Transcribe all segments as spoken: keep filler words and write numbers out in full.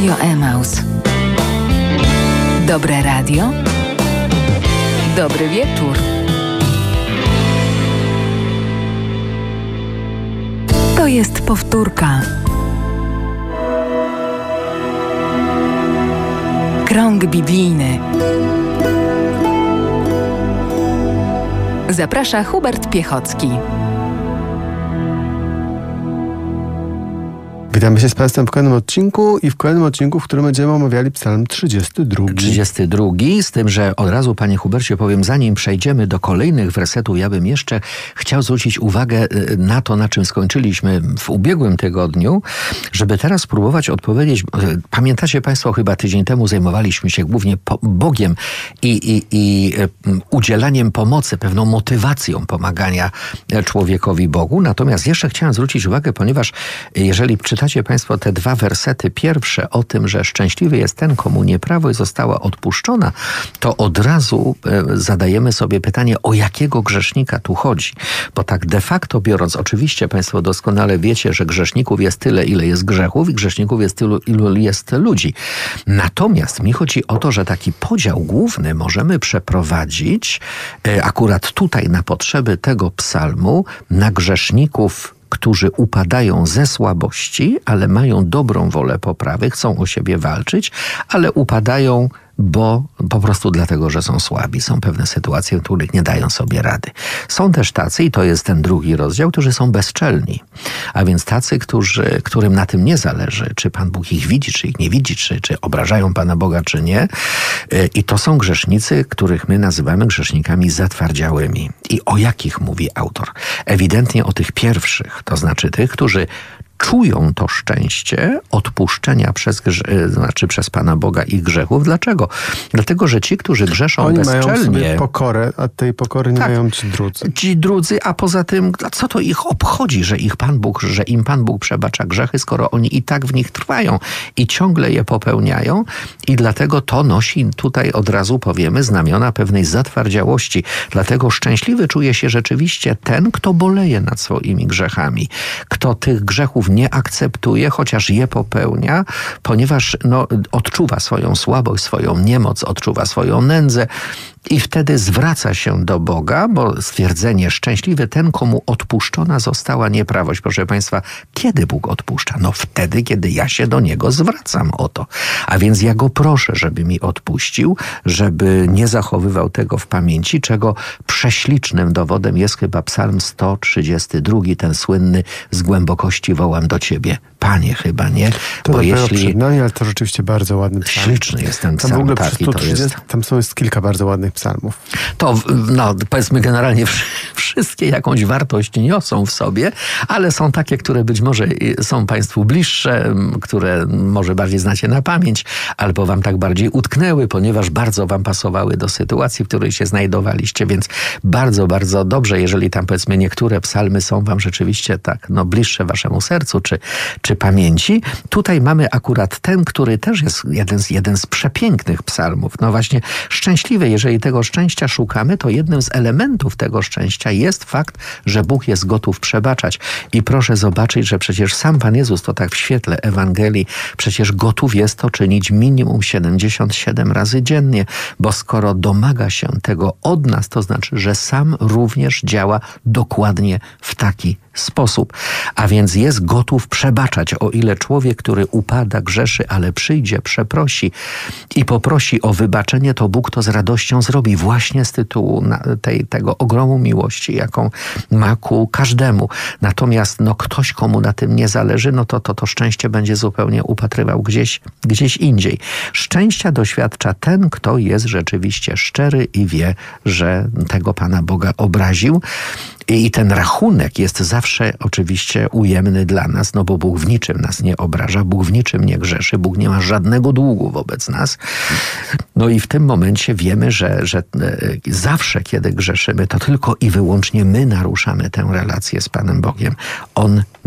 Radio Emaus. Dobre radio. Dobry wieczór. To jest powtórka. Krąg biblijny. Zaprasza Hubert Piechocki. Witamy się z Państwem w kolejnym odcinku i w kolejnym odcinku, w którym będziemy omawiali Psalm trzydziesty drugi. trzydziesty drugi, z tym, że od razu, panie Hubercie, powiem, zanim przejdziemy do kolejnych wersetów, ja bym jeszcze chciał zwrócić uwagę na to, na czym skończyliśmy w ubiegłym tygodniu, żeby teraz spróbować odpowiedzieć. Pamiętacie Państwo, chyba tydzień temu zajmowaliśmy się głównie Bogiem i, i, i udzielaniem pomocy, pewną motywacją pomagania człowiekowi Bogu. Natomiast jeszcze chciałem zwrócić uwagę, ponieważ jeżeli czytacie Państwo te dwa wersety, pierwsze o tym, że szczęśliwy jest ten, komu nieprawość została odpuszczona, to od razu zadajemy sobie pytanie, o jakiego grzesznika tu chodzi. Bo tak de facto biorąc, oczywiście Państwo doskonale wiecie, że grzeszników jest tyle, ile jest grzechów i grzeszników jest tylu, ilu jest ludzi. Natomiast mi chodzi o to, że taki podział główny możemy przeprowadzić akurat tutaj na potrzeby tego psalmu na grzeszników, którzy upadają ze słabości, ale mają dobrą wolę poprawy, chcą o siebie walczyć, ale upadają, bo po prostu dlatego, że są słabi. Są pewne sytuacje, w których nie dają sobie rady. Są też tacy, i to jest ten drugi rozdział, którzy są bezczelni. A więc tacy, którzy, którym na tym nie zależy, czy Pan Bóg ich widzi, czy ich nie widzi, czy, czy obrażają Pana Boga, czy nie. I to są grzesznicy, których my nazywamy grzesznikami zatwardziałymi. I o jakich mówi autor? Ewidentnie o tych pierwszych, to znaczy tych, którzy czują to szczęście odpuszczenia przez, znaczy przez Pana Boga ich grzechów. Dlaczego? Dlatego, że ci, którzy grzeszą Oni bezczelnie... mają sobie pokorę, a tej pokory nie tak, mają ci drudzy. Ci drudzy, a poza tym, co to ich obchodzi, że ich Pan Bóg, że im Pan Bóg przebacza grzechy, skoro oni i tak w nich trwają i ciągle je popełniają, i dlatego to nosi tutaj od razu, powiemy, znamiona pewnej zatwardziałości. Dlatego szczęśliwy czuje się rzeczywiście ten, kto boleje nad swoimi grzechami, kto tych grzechów nie akceptuje, chociaż je popełnia, ponieważ no, odczuwa swoją słabość, swoją niemoc, odczuwa swoją nędzę i wtedy zwraca się do Boga, bo stwierdzenie szczęśliwy ten, komu odpuszczona została nieprawość. Proszę Państwa, kiedy Bóg odpuszcza? No wtedy, kiedy ja się do Niego zwracam o to. A więc ja Go proszę, żeby mi odpuścił, żeby nie zachowywał tego w pamięci, czego prześlicznym dowodem jest chyba Psalm sto trzydziesty drugi, ten słynny z głębokości wołam do Ciebie. Panie chyba, nie? To bo jeśli przed nami, ale to rzeczywiście bardzo ładny psalm. Śliczny jest ten psalm. Tam w ogóle tak, przy sto trzydzieści, jest... tam są jest kilka bardzo ładnych psalmów. To, no, powiedzmy generalnie wszystkie jakąś wartość niosą w sobie, ale są takie, które być może są Państwu bliższe, które może bardziej znacie na pamięć, albo Wam tak bardziej utknęły, ponieważ bardzo Wam pasowały do sytuacji, w której się znajdowaliście, więc bardzo, bardzo dobrze, jeżeli tam powiedzmy niektóre psalmy są Wam rzeczywiście tak, no, bliższe Waszemu sercu, czy, czy pamięci. Tutaj mamy akurat ten, który też jest jeden z, jeden z przepięknych psalmów. No właśnie, szczęśliwy, jeżeli tego szczęścia szukamy, to jednym z elementów tego szczęścia jest fakt, że Bóg jest gotów przebaczać. I proszę zobaczyć, że przecież sam Pan Jezus, to tak w świetle Ewangelii, przecież gotów jest to czynić minimum siedemdziesiąt siedem razy dziennie, bo skoro domaga się tego od nas, to znaczy, że sam również działa dokładnie w taki sposób. A więc jest gotów przebaczać, o ile człowiek, który upada, grzeszy, ale przyjdzie, przeprosi i poprosi o wybaczenie, to Bóg to z radością zrobi właśnie z tytułu tej, tego ogromu miłości, jaką ma ku każdemu. Natomiast no, ktoś, komu na tym nie zależy, no to to, to szczęście będzie zupełnie upatrywał gdzieś, gdzieś indziej. Szczęścia doświadcza ten, kto jest rzeczywiście szczery i wie, że tego Pana Boga obraził. I ten rachunek jest zawsze oczywiście ujemny dla nas, no bo Bóg w niczym nas nie obraża, Bóg w niczym nie grzeszy, Bóg nie ma żadnego długu wobec nas. No i w tym momencie wiemy, że, że zawsze, kiedy grzeszymy, to tylko i wyłącznie my naruszamy tę relację z Panem Bogiem. On nie.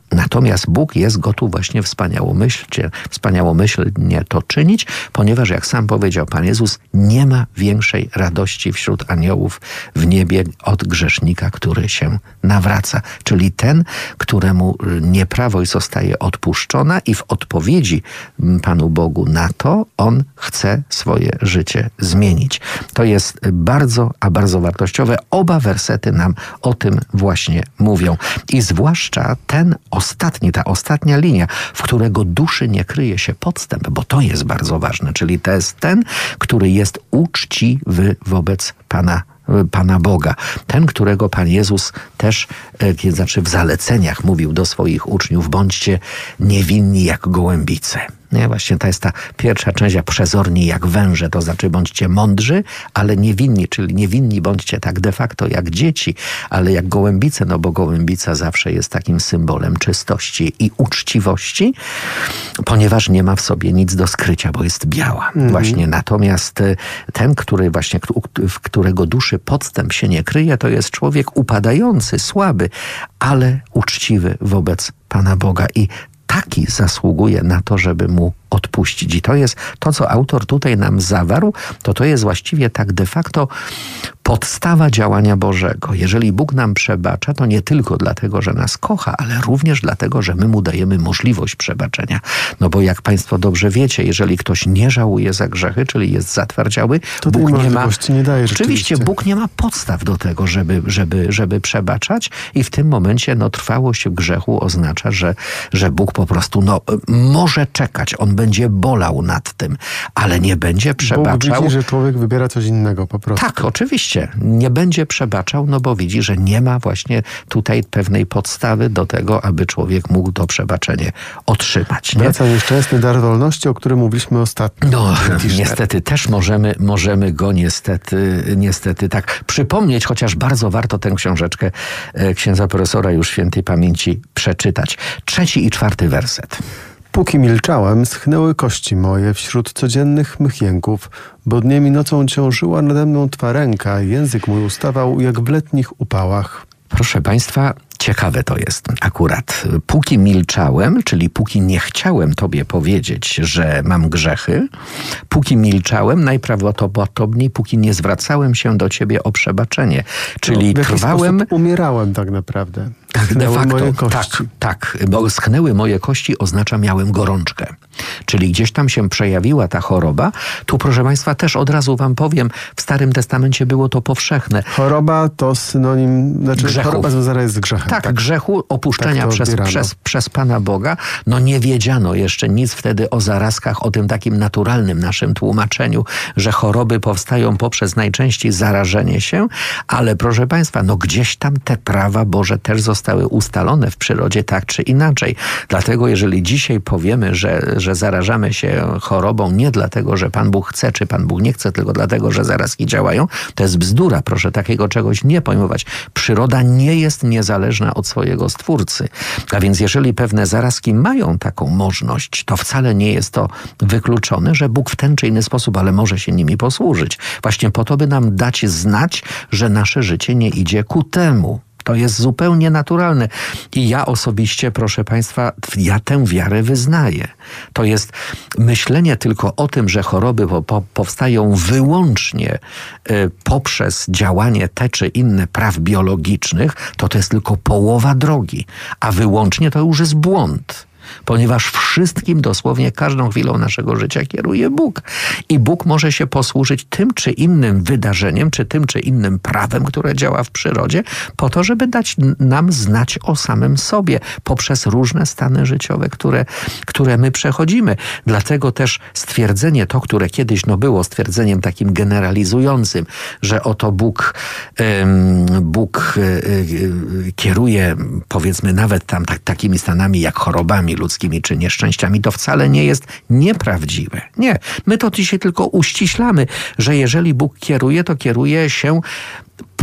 Natomiast Bóg jest gotów właśnie wspaniałomyślnie, wspaniałomyślnie to czynić, ponieważ jak sam powiedział Pan Jezus, nie ma większej radości wśród aniołów w niebie od grzesznika, który się nawraca. Czyli ten, któremu nieprawość zostaje odpuszczona i w odpowiedzi Panu Bogu na to on chce swoje życie zmienić. To jest bardzo, a bardzo wartościowe. Oba wersety nam o tym właśnie mówią. I zwłaszcza ten ostatni, ta ostatnia linia, w którego duszy nie kryje się podstęp, bo to jest bardzo ważne, czyli to jest ten, który jest uczciwy wobec Pana Pana Boga. Ten, którego Pan Jezus też, e, znaczy w zaleceniach mówił do swoich uczniów, bądźcie niewinni jak gołębice. Nie, właśnie to jest ta pierwsza część, a przezorni jak węże, to znaczy bądźcie mądrzy, ale niewinni, czyli niewinni bądźcie tak de facto jak dzieci, ale jak gołębice, no bo gołębica zawsze jest takim symbolem czystości i uczciwości, ponieważ nie ma w sobie nic do skrycia, bo jest biała. Mhm. Właśnie natomiast ten, który właśnie, w którego duszy podstęp się nie kryje, to jest człowiek upadający, słaby, ale uczciwy wobec Pana Boga i taki zasługuje na to, żeby mu odpuścić. I to jest to, co autor tutaj nam zawarł, to to jest właściwie tak de facto podstawa działania Bożego. Jeżeli Bóg nam przebacza, to nie tylko dlatego, że nas kocha, ale również dlatego, że my mu dajemy możliwość przebaczenia. No bo jak Państwo dobrze wiecie, jeżeli ktoś nie żałuje za grzechy, czyli jest zatwardziały, to Bóg nie ma... nie daje Oczywiście Bóg nie ma podstaw do tego, żeby, żeby, żeby przebaczać i w tym momencie no, trwałość grzechu oznacza, że, że Bóg po prostu no, może czekać. On będzie bolał nad tym, ale nie będzie przebaczał. Bóg widzi, że człowiek wybiera coś innego po prostu. Tak, oczywiście. Nie będzie przebaczał, no bo widzi, że nie ma właśnie tutaj pewnej podstawy do tego, aby człowiek mógł to przebaczenie otrzymać. Nie? Wraca nieszczęsny dar wolności, o którym mówiliśmy ostatnio. No, niestety też możemy, możemy go niestety, niestety tak przypomnieć, chociaż bardzo warto tę książeczkę księdza profesora już świętej pamięci przeczytać. Trzeci i czwarty werset. Póki milczałem, schnęły kości moje wśród codziennych mych jęków, bo dniem i nocą ciążyła nade mną twa ręka, język mój ustawał jak w letnich upałach. Proszę Państwa, ciekawe to jest akurat. Póki milczałem, czyli póki nie chciałem Tobie powiedzieć, że mam grzechy, póki milczałem, najprawdopodobniej póki nie zwracałem się do Ciebie o przebaczenie. Czyli no, w trwałem... umierałem tak naprawdę. Tak, de facto, moje kości. tak, tak, bo schnęły moje kości oznacza miałem gorączkę. Czyli gdzieś tam się przejawiła ta choroba. Tu, proszę Państwa, też od razu Wam powiem, w Starym Testamencie było to powszechne. Choroba to synonim, znaczy grzechu. Choroba związana jest z grzechem. Tak, tak? grzechu, opuszczenia tak przez, przez, przez Pana Boga. No nie wiedziano jeszcze nic wtedy o zarazkach, o tym takim naturalnym naszym tłumaczeniu, że choroby powstają poprzez najczęściej zarażenie się, ale proszę Państwa, no gdzieś tam te prawa Boże też zostały ustalone w przyrodzie tak czy inaczej. Dlatego jeżeli dzisiaj powiemy, że, że zarażamy się chorobą nie dlatego, że Pan Bóg chce, czy Pan Bóg nie chce, tylko dlatego, że zarazki działają, to jest bzdura. Proszę takiego czegoś nie pojmować. Przyroda nie jest niezależna od swojego Stwórcy. A więc jeżeli pewne zarazki mają taką możliwość, to wcale nie jest to wykluczone, że Bóg w ten czy inny sposób, ale może się nimi posłużyć. Właśnie po to, by nam dać znać, że nasze życie nie idzie ku temu. To jest zupełnie naturalne. I ja osobiście, proszę Państwa, ja tę wiarę wyznaję. To jest myślenie tylko o tym, że choroby po, po, powstają wyłącznie y, poprzez działanie te czy inne praw biologicznych, to to jest tylko połowa drogi. A wyłącznie to już jest błąd. Ponieważ wszystkim, dosłownie każdą chwilą naszego życia kieruje Bóg. I Bóg może się posłużyć tym czy innym wydarzeniem, czy tym czy innym prawem, które działa w przyrodzie, po to, żeby dać nam znać o samym sobie poprzez różne stany życiowe, które, które my przechodzimy. Dlatego też stwierdzenie to, które kiedyś no, było stwierdzeniem takim generalizującym, że oto Bóg, ym, Bóg y, y, kieruje, powiedzmy, nawet tam tak, takimi stanami jak chorobami ludzkimi czy nieszczęściami, to wcale nie jest nieprawdziwe. Nie. My to dzisiaj tylko uściślamy, że jeżeli Bóg kieruje, to kieruje się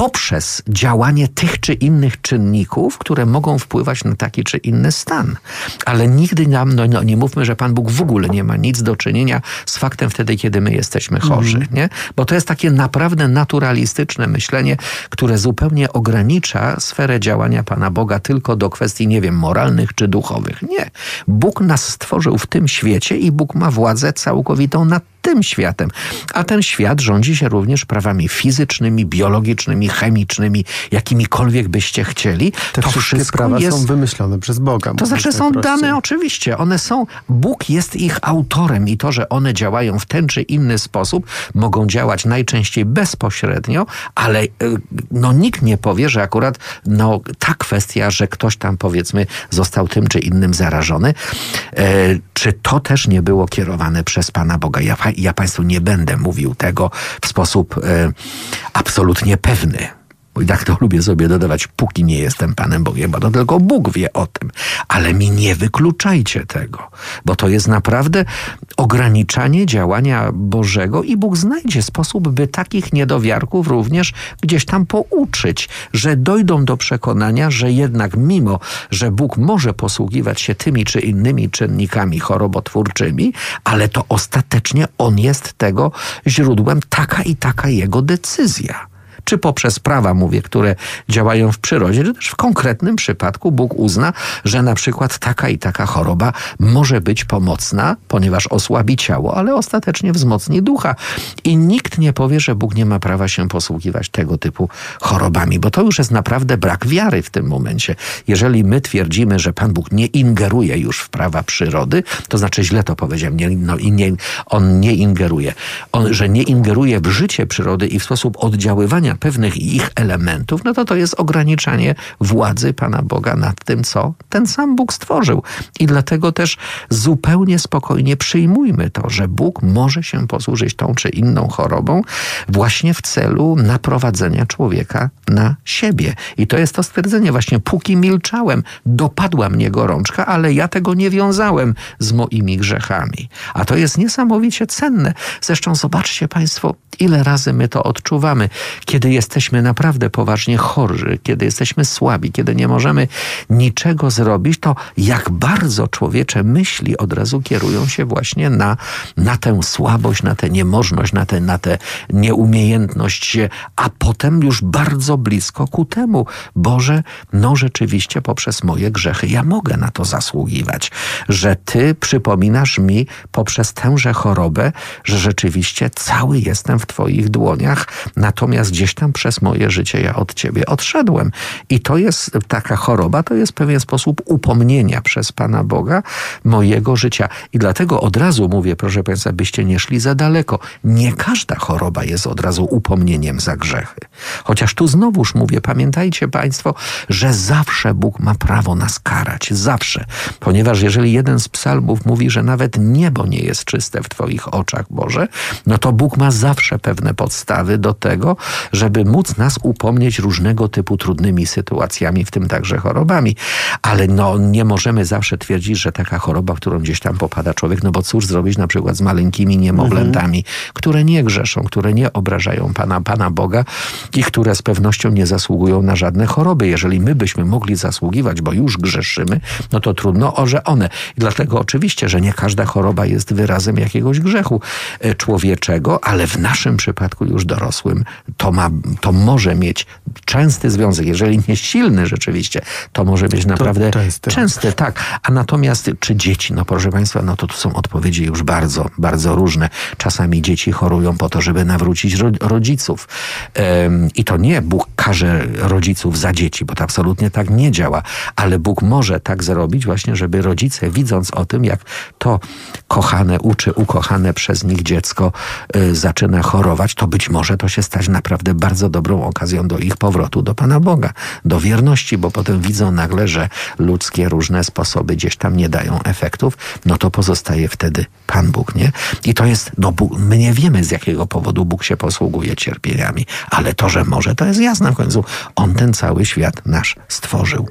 poprzez działanie tych czy innych czynników, które mogą wpływać na taki czy inny stan. Ale nigdy nam, no, no nie mówmy, że Pan Bóg w ogóle nie ma nic do czynienia z faktem wtedy, kiedy my jesteśmy chorzy, mm. nie? Bo to jest takie naprawdę naturalistyczne myślenie, które zupełnie ogranicza sferę działania Pana Boga tylko do kwestii, nie wiem, moralnych czy duchowych. Nie. Bóg nas stworzył w tym świecie i Bóg ma władzę całkowitą nad tym światem. A ten świat rządzi się również prawami fizycznymi, biologicznymi, chemicznymi, jakimikolwiek byście chcieli. Te to wszystkie wszystko prawa jest... są wymyślone przez Boga. To znaczy są dane oczywiście. One są... Bóg jest ich autorem i to, że one działają w ten czy inny sposób, mogą działać najczęściej bezpośrednio, ale no, nikt nie powie, że akurat no, ta kwestia, że ktoś tam powiedzmy został tym czy innym zarażony, e, czy to też nie było kierowane przez Pana Boga. Ja, ja Państwu nie będę mówił tego w sposób e, absolutnie pewny. Bo i tak to lubię sobie dodawać, póki nie jestem Panem Bogiem, bo to tylko Bóg wie o tym. Ale mi nie wykluczajcie tego, bo to jest naprawdę ograniczanie działania Bożego i Bóg znajdzie sposób, by takich niedowiarków również gdzieś tam pouczyć, że dojdą do przekonania, że jednak mimo, że Bóg może posługiwać się tymi czy innymi czynnikami chorobotwórczymi, ale to ostatecznie On jest tego źródłem, taka i taka Jego decyzja. Czy poprzez prawa, mówię, które działają w przyrodzie, czy też w konkretnym przypadku Bóg uzna, że na przykład taka i taka choroba może być pomocna, ponieważ osłabi ciało, ale ostatecznie wzmocni ducha. I nikt nie powie, że Bóg nie ma prawa się posługiwać tego typu chorobami, bo to już jest naprawdę brak wiary w tym momencie. Jeżeli my twierdzimy, że Pan Bóg nie ingeruje już w prawa przyrody, to znaczy źle to powiedziałem, nie, no, i nie, On nie ingeruje. On, że nie ingeruje w życie przyrody i w sposób oddziaływania pewnych ich elementów, no to to jest ograniczanie władzy Pana Boga nad tym, co ten sam Bóg stworzył. I dlatego też zupełnie spokojnie przyjmujmy to, że Bóg może się posłużyć tą czy inną chorobą właśnie w celu naprowadzenia człowieka na siebie. I to jest to stwierdzenie właśnie, póki milczałem, dopadła mnie gorączka, ale ja tego nie wiązałem z moimi grzechami. A to jest niesamowicie cenne. Zresztą zobaczcie Państwo, ile razy my to odczuwamy, kiedy jesteśmy naprawdę poważnie chorzy, kiedy jesteśmy słabi, kiedy nie możemy niczego zrobić, to jak bardzo człowiecze myśli od razu kierują się właśnie na, na tę słabość, na tę niemożność, na tę, na tę nieumiejętność, a potem już bardzo blisko ku temu. Boże, no rzeczywiście poprzez moje grzechy ja mogę na to zasługiwać, że Ty przypominasz mi poprzez tęże chorobę, że rzeczywiście cały jestem w Twoich dłoniach, natomiast gdzieś tam przez moje życie ja od Ciebie odszedłem. I to jest taka choroba, to jest pewien sposób upomnienia przez Pana Boga mojego życia. I dlatego od razu mówię, proszę Państwa, byście nie szli za daleko. Nie każda choroba jest od razu upomnieniem za grzechy. Chociaż tu znowuż mówię, pamiętajcie Państwo, że zawsze Bóg ma prawo nas karać. Zawsze. Ponieważ jeżeli jeden z psalmów mówi, że nawet niebo nie jest czyste w Twoich oczach, Boże, no to Bóg ma zawsze pewne podstawy do tego, żeby móc nas upomnieć różnego typu trudnymi sytuacjami, w tym także chorobami. Ale no, nie możemy zawsze twierdzić, że taka choroba, w którą gdzieś tam popada człowiek, no bo cóż zrobić na przykład z maleńkimi niemowlętami, mhm. które nie grzeszą, które nie obrażają Pana, Pana Boga i które z pewnością nie zasługują na żadne choroby. Jeżeli my byśmy mogli zasługiwać, bo już grzeszymy, no to trudno, o, że one. I dlatego oczywiście, że nie każda choroba jest wyrazem jakiegoś grzechu człowieczego, ale w naszym przypadku już dorosłym to ma, to może mieć częsty związek, jeżeli nie silny rzeczywiście, to może być naprawdę częsty. częsty, tak. A natomiast czy dzieci, no proszę Państwa, no to tu są odpowiedzi już bardzo, bardzo różne. Czasami dzieci chorują po to, żeby nawrócić rodziców. Ym, I to nie Bóg karze rodziców za dzieci, bo to absolutnie tak nie działa, ale Bóg może tak zrobić właśnie, żeby rodzice, widząc o tym, jak to kochane, uczy ukochane przez nich dziecko y, zaczyna chorować, to być może to się stać naprawdę bardzo dobrą okazją do ich powrotu do Pana Boga, do wierności, bo potem widzą nagle, że ludzkie różne sposoby gdzieś tam nie dają efektów, no to pozostaje wtedy Pan Bóg, nie? I to jest, no Bóg, my nie wiemy, z jakiego powodu Bóg się posługuje cierpieniami, ale to, że może, to jest jasne w końcu. On ten cały świat nasz stworzył.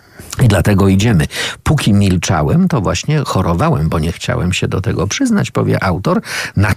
I dlatego idziemy. Póki milczałem, to właśnie chorowałem, bo nie chciałem się do tego przyznać, powie autor. Na